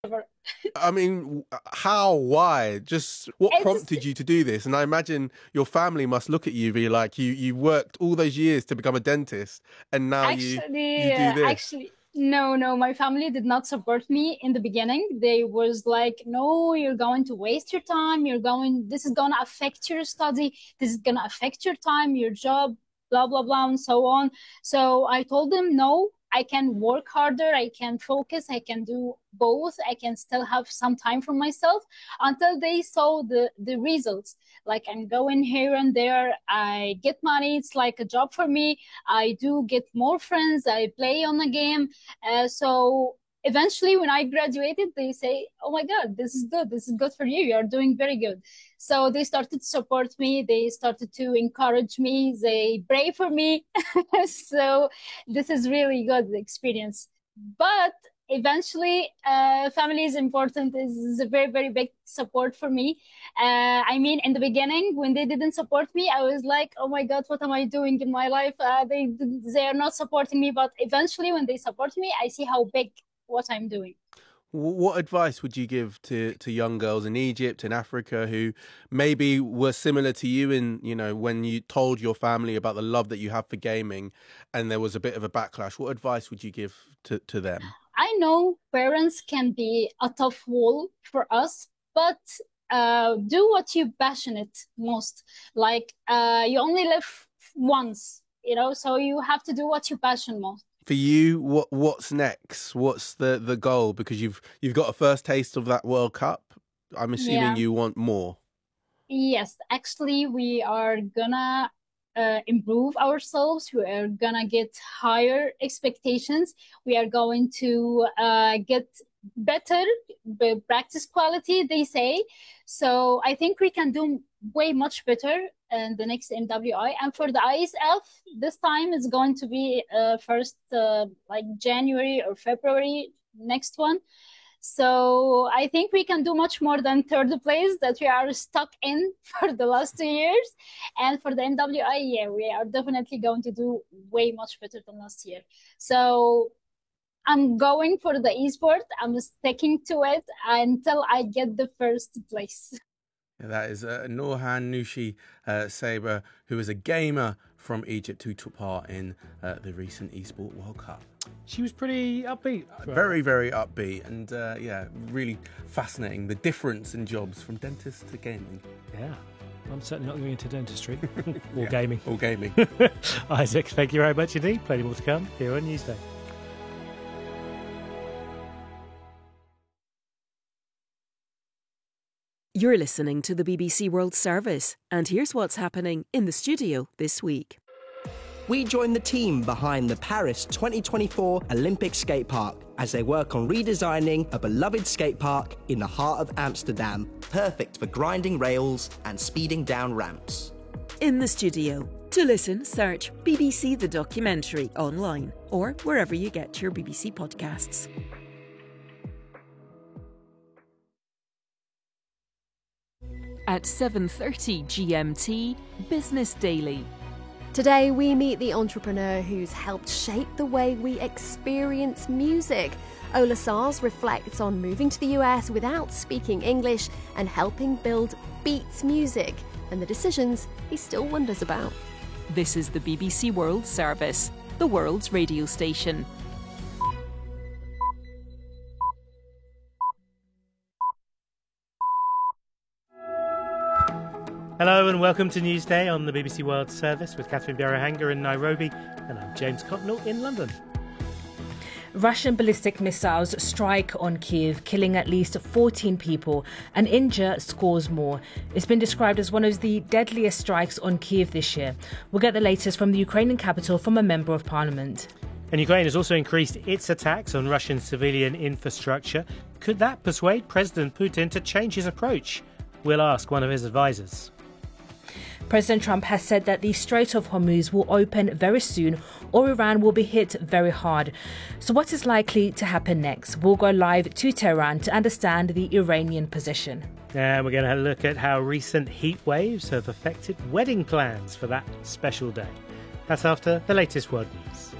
I mean, how? Why? Just what It's prompted you to do this? And I imagine your family must look at you, and be like, you worked all those years to become a dentist, and now you do this. actually, no, my family did not support me in the beginning. They was like, no, you're going to waste your time. This is going to affect your study. This is going to affect your time, your job, blah, blah, blah, and so on. So I told them, no, I can work harder. I can focus. I can do both. I can still have some time for myself until they saw the results. Like I'm going here and there. I get money. It's like a job for me. I do get more friends. I play on the game. So eventually, when I graduated, they say, "Oh my God, this is good. This is good for you. You are doing very good." So they started to support me. They started to encourage me. They pray for me. So this is really good experience. But eventually, family is important. Is a very, very big support for me. I mean, in the beginning, when they didn't support me, I was like, "Oh my God, what am I doing in my life?" They are not supporting me. But eventually, when they support me, I see how big what I'm doing. What advice would you give to young girls in Egypt and Africa who maybe were similar to you in, when you told your family about the love that you have for gaming and there was a bit of a backlash? What advice would you give to them? I know parents can be a tough wall for us, but do what you passionate most. Like you only live once, so you have to do what you passion most. For you, what's next? What's the goal? Because you've got a first taste of that World Cup. I'm assuming Yeah. you want more. Yes, actually, we are gonna improve ourselves. We are gonna get higher expectations. We are going to get better practice quality, they say. So I think we can do way much better in the next MWI. And for the ISF, this time is going to be first like January or February next one. So I think we can do much more than third place that we are stuck in for the last 2 years. And for the MWI, yeah, we are definitely going to do way much better than last year. So I'm going for the esport. I'm sticking to it until I get the first place. That is Norhan Nushi Saber, who is a gamer from Egypt who took part in the recent Esport World Cup. She was pretty upbeat. Very, very upbeat and, really fascinating. The difference in jobs from dentist to gaming. Yeah. I'm certainly not going into dentistry or gaming. Or gaming. Isaac, thank you very much indeed. Plenty more to come here on Newsday. You're listening to the BBC World Service, and here's what's happening in the studio this week. We join the team behind the Paris 2024 Olympic Skate Park as they work on redesigning a beloved skate park in the heart of Amsterdam, perfect for grinding rails and speeding down ramps. In the studio. To listen, search BBC The Documentary online or wherever you get your BBC podcasts. At 7:30 GMT, Business Daily. Today we meet the entrepreneur who's helped shape the way we experience music. Ola Sars reflects on moving to the US without speaking English and helping build Beats Music and the decisions he still wonders about. This is the BBC World Service, the world's radio station. Hello and welcome to Newsday on the BBC World Service with Catherine Bjerrehanger in Nairobi, and I'm James Cotnell in London. Russian ballistic missiles strike on Kyiv, killing at least 14 people and injure scores more. It's been described as one of the deadliest strikes on Kyiv this year. We'll get the latest from the Ukrainian capital from a member of parliament. And Ukraine has also increased its attacks on Russian civilian infrastructure. Could that persuade President Putin to change his approach? We'll ask one of his advisors. President Trump has said that the Strait of Hormuz will open very soon or Iran will be hit very hard. So what is likely to happen next? We'll go live to Tehran to understand the Iranian position. And we're going to look at how recent heat waves have affected wedding plans for that special day. That's after the latest world news.